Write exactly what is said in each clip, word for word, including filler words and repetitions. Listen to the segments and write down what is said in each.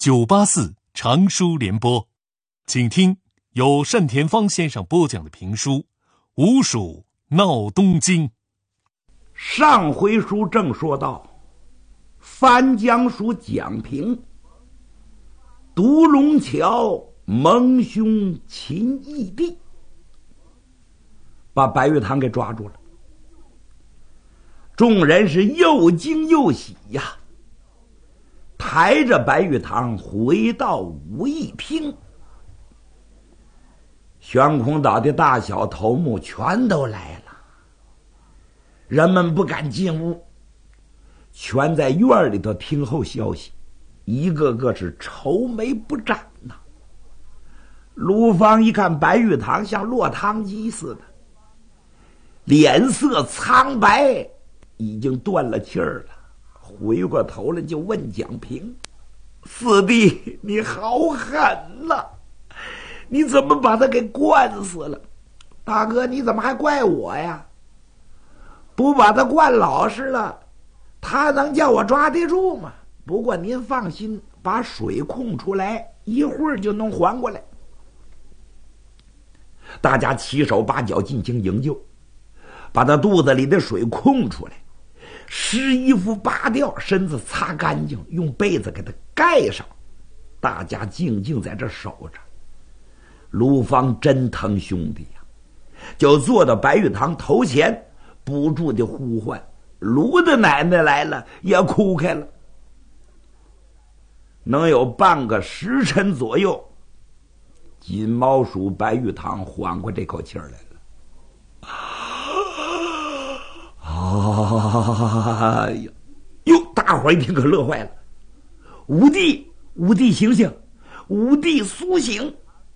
九八四长书联播，请听由单田芳先生播讲的评书《吴蜀闹东京》。 上回书正说到，藩江属蒋平独龙桥蒙兄秦义帝，把白玉堂给抓住了。众人是又惊又喜呀，抬着白玉堂回到武义厅。悬空岛的大小头目全都来了，人们不敢进屋，全在院里头听候消息，一个个是愁眉不展呐。卢芳一看白玉堂像落汤鸡似的，脸色苍白，已经断了气儿了，回过头来就问蒋平：四弟，你好狠呐，你怎么把他给灌死了？大哥，你怎么还怪我呀？不把他灌老实了，他能叫我抓得住吗？不过您放心，把水控出来，一会儿就能还过来。大家七手八脚进行营救，把他肚子里的水控出来，湿衣服扒掉，身子擦干净，用被子给他盖上。大家静静在这守着。卢芳真疼兄弟呀，就坐到白玉堂头前，不住的呼唤：卢的奶奶来了，也哭开了。能有半个时辰左右，金毛鼠白玉堂缓过这口气儿来了。哎呀，哟！大伙儿一听可乐坏了。吴弟，吴弟醒醒，吴弟苏醒。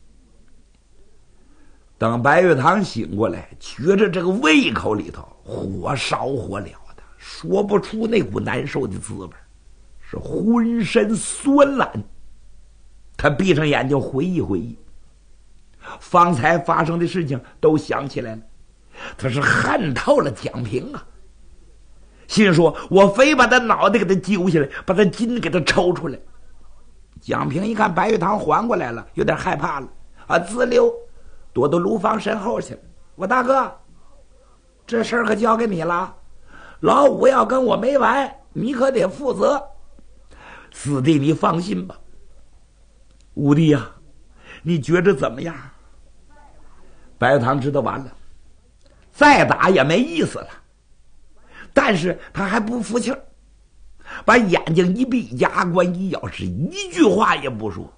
等白玉堂醒过来，觉着这个胃口里头火烧火燎的，说不出那股难受的滋味，是浑身酸懒。他闭上眼睛回忆回忆，方才发生的事情都想起来了。他是恨透了蒋平啊，心说我非把他脑袋给他揪下来，把他筋给他抽出来。蒋平一看白玉堂还过来了，有点害怕了啊，滋溜躲到卢芳身后去了。我大哥，这事儿可交给你了，老五要跟我没完，你可得负责。四弟你放心吧。五弟呀、啊，你觉着怎么样？白玉堂知道完了，再打也没意思了，但是他还不服气儿，把眼睛一闭，牙关一咬，是一句话也不说。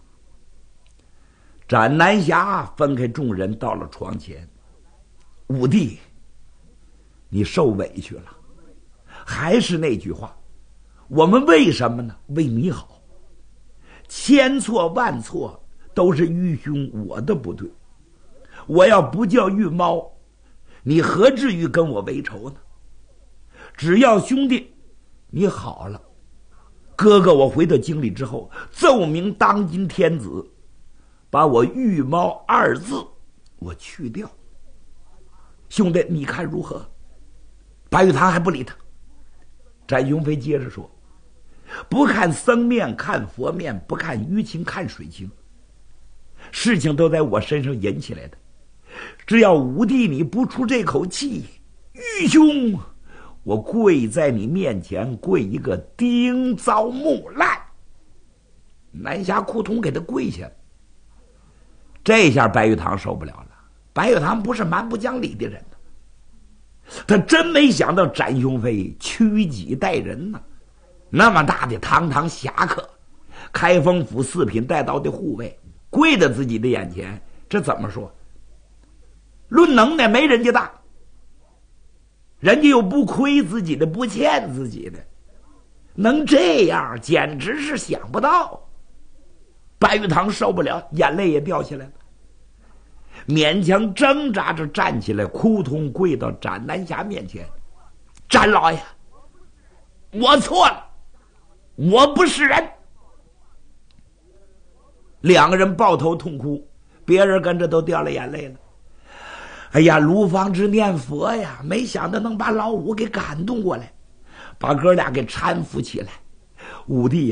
展南霞分开众人到了床前：五弟，你受委屈了，还是那句话，我们为什么呢？为你好，千错万错都是玉兄我的不对，我要不叫玉猫，你何至于跟我为仇呢？只要兄弟你好了，哥哥我回到京里之后，奏明当今天子，把我玉猫二字我去掉。兄弟你看如何？白玉堂还不理他。展雄飞接着说：不看僧面看佛面，不看舆情看水情，事情都在我身上引起来的，只要五弟你不出这口气，玉兄我跪在你面前跪一个丁糟木烂。南霞裤筒给他跪下，这下白玉堂受不了了。白玉堂不是蛮不讲理的人，他真没想到展雄飞屈己待人呢、啊。那么大的堂堂侠客，开封府四品带刀的护卫，跪在自己的眼前，这怎么说？论能耐没人家大，人家又不亏自己的，不欠自己的，能这样简直是想不到。白玉堂受不了，眼泪也掉下来了，勉强挣扎着站起来，哭痛跪到展南霞面前：展老爷，我错了，我不是人。两个人抱头痛哭，别人跟着都掉了眼泪了。哎呀，卢芳之念佛呀，没想到能把老五给感动过来，把哥俩给搀扶起来。五弟